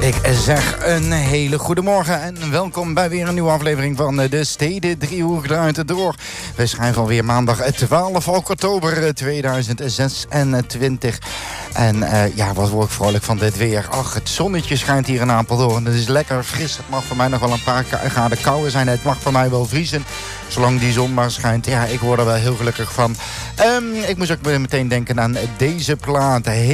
Ik zeg een hele goede morgen en welkom bij weer een nieuwe aflevering van de Steden Driehoek draait door. We schrijven alweer maandag 12 oktober 2026. En wat word ik vrolijk van dit weer. Ach, het zonnetje schijnt hier in Apeldoorn. Het is lekker fris. Het mag voor mij nog wel een paar graden kouder zijn. Het mag voor mij wel vriezen. Zolang die zon maar schijnt. Ja, ik word er wel heel gelukkig van. Ik moest ook meteen denken aan deze plaat.